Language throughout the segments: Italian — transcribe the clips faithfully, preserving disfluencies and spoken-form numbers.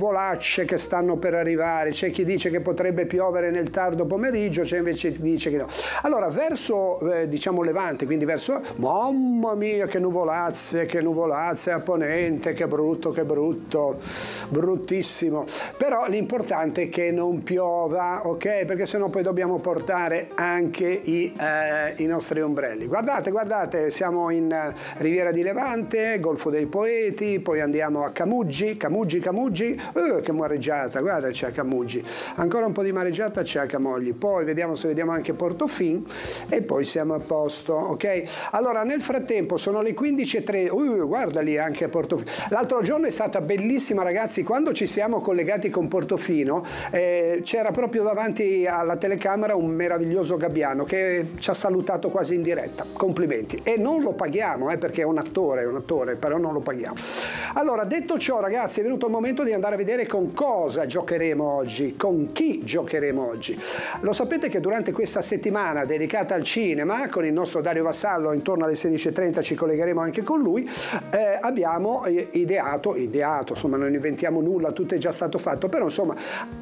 nuvolacce che stanno per arrivare, c'è chi dice che potrebbe piovere nel tardo pomeriggio, c'è invece chi dice che no. Allora verso eh, diciamo levante, quindi verso, mamma mia che nuvolazze, che nuvolazze a ponente, che brutto, che brutto, bruttissimo, però l'importante è che non piova, ok, perché sennò poi dobbiamo portare anche i, eh, i nostri ombrelli. Guardate, guardate, siamo in eh, Riviera di Levante, Golfo dei Poeti, poi andiamo a Camuggi, Camuggi, Camuggi, uh, che mareggiata, guarda c'è Camuggi, ancora un po' di mareggiata c'è a Camogli, poi vediamo se vediamo anche Portofin e poi siamo a posto, ok? Allora nel frattempo sono le quindici e tre, uh, guarda lì anche Portofino. L'altro giorno è stata bellissima, ragazzi, quando ci siamo collegati con Portofino eh, c'era proprio davanti alla telecamera un meraviglioso gabbiano che ci ha salutato quasi in diretta, complimenti, e non lo paghiamo eh, perché è un attore, è un attore, però non lo paghiamo. Allora detto ciò, ragazzi, è venuto il momento di andare a vedere con cosa giocheremo oggi, con chi giocheremo oggi. Lo sapete che durante questa settimana dedicata al cinema con il nostro Dario Vassallo, intorno alle sedici e trenta ci collegheremo anche con lui, eh, abbiamo ideato, ideato, insomma non inventiamo nulla, tutto è già stato fatto, però insomma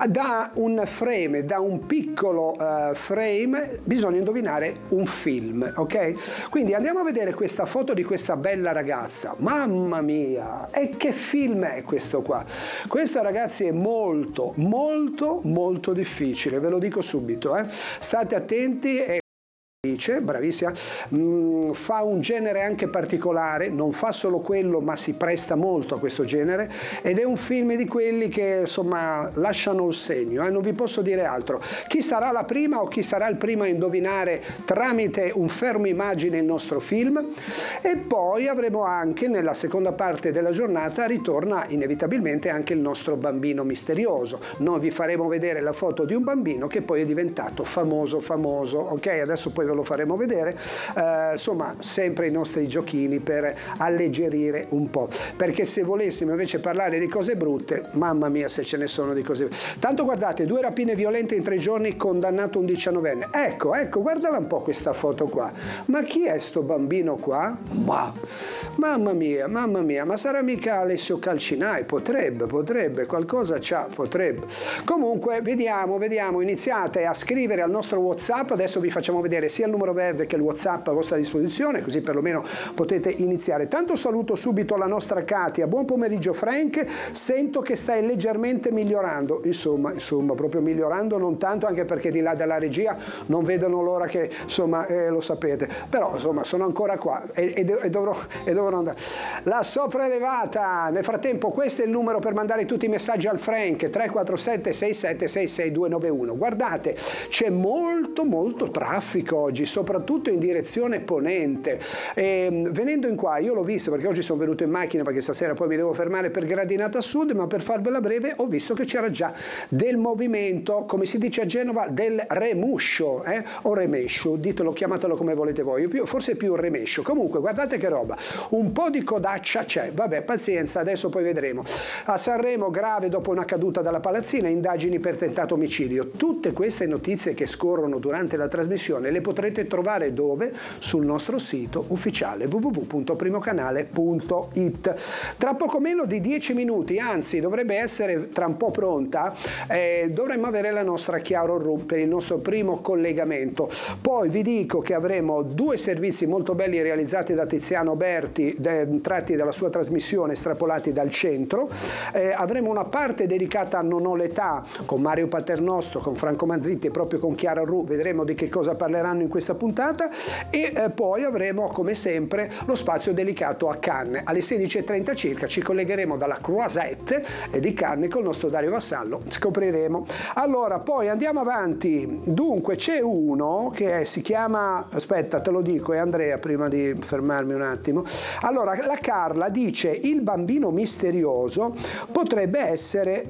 da un frame, da un piccolo uh, frame bisogna indovinare un film, ok? Quindi andiamo a vedere questa foto di questa bella ragazza, mamma mia, e che film è questo qua? Questo, ragazzi, è molto molto molto difficile, ve lo dico subito, eh? State attenti. E bravissima, mm, fa un genere anche particolare, non fa solo quello ma si presta molto a questo genere, ed è un film di quelli che insomma lasciano un segno, eh? Non vi posso dire altro. Chi sarà la prima o chi sarà il primo a indovinare tramite un fermo immagine il nostro film? E poi avremo anche nella seconda parte della giornata, ritorna inevitabilmente anche il nostro bambino misterioso. Noi vi faremo vedere la foto di un bambino che poi è diventato famoso famoso, ok? Adesso poi ve lo faremo vedere, eh, insomma sempre i nostri giochini per alleggerire un po', perché se volessimo invece parlare di cose brutte, mamma mia se ce ne sono di cose brutte. Tanto guardate, due rapine violente in tre giorni, condannato un diciannovenne, ecco, ecco, guardala un po' questa foto qua, ma chi è sto bambino qua? Ma, mamma mia, mamma mia, ma sarà mica Alessio Calcinai? Potrebbe, potrebbe, qualcosa c'ha, potrebbe. Comunque vediamo, vediamo, iniziate a scrivere al nostro WhatsApp, adesso vi facciamo vedere sia il numero verde che il WhatsApp a vostra disposizione, così perlomeno potete iniziare. Tanto saluto subito la nostra Katia, buon pomeriggio Frank, sento che stai leggermente migliorando, insomma, insomma, proprio migliorando, non tanto, anche perché di là dalla regia non vedono l'ora che, insomma, eh, lo sapete, però insomma sono ancora qua e, e, e, dovrò, e dovrò andare. La sopraelevata, nel frattempo questo è il numero per mandare tutti i messaggi al Frank, tre quattro sette sei sette sei sei due nove uno. Guardate, c'è molto molto traffico oggi, soprattutto in direzione ponente. E, venendo in qua, io l'ho visto perché oggi sono venuto in macchina perché stasera poi mi devo fermare per Gradinata Sud, ma per farvela breve ho visto che c'era già del movimento, come si dice a Genova, del remuscio, eh? o remescio, ditelo, chiamatelo come volete voi, più, forse più remescio. Comunque guardate che roba, un po' di codaccia c'è, vabbè, pazienza, adesso poi vedremo. A Sanremo grave dopo una caduta dalla palazzina, indagini per tentato omicidio. Tutte queste notizie che scorrono durante la trasmissione le potrete trovare dove? Sul nostro sito ufficiale w w w punto primocanale punto it. Tra poco meno di dieci minuti, anzi dovrebbe essere tra un po' pronta, eh, dovremmo avere la nostra Chiaro Room per il nostro primo collegamento. Poi vi dico che avremo due servizi molto belli realizzati da Tiziano Berti, de, tratti dalla sua trasmissione, estrapolati dal centro. Eh, avremo una parte dedicata a Non ho l'età con Mario Paternostro, con Franco Manzitti e proprio con Chiara Ru, vedremo di che cosa parleranno in questa puntata, e eh, poi avremo come sempre lo spazio dedicato a Cannes. Alle sedici e trenta circa ci collegheremo dalla Croisette e di Cannes con il nostro Dario Vassallo, scopriremo. Allora poi andiamo avanti, dunque c'è uno che è, si chiama, aspetta te lo dico, è Andrea, prima di fermarmi un attimo. Allora la Carla dice il bambino misterioso potrebbe essere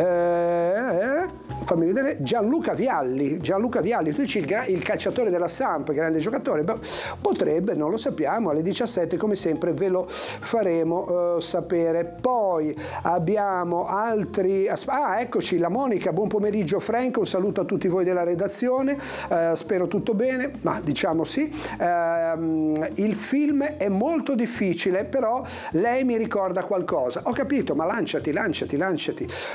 eh, fammi vedere, Gianluca Vialli. Gianluca Vialli, tu dici il, il calciatore della Samp, grande giocatore. Beh, potrebbe, non lo sappiamo, alle diciassette come sempre ve lo faremo uh, sapere. Poi abbiamo altri, ah eccoci, la Monica, buon pomeriggio Franco, un saluto a tutti voi della redazione, uh, spero tutto bene, ma diciamo sì. Uh, il film è molto difficile, però lei mi ricorda qualcosa. Ho capito, ma lanciati, lanciati, lanciati.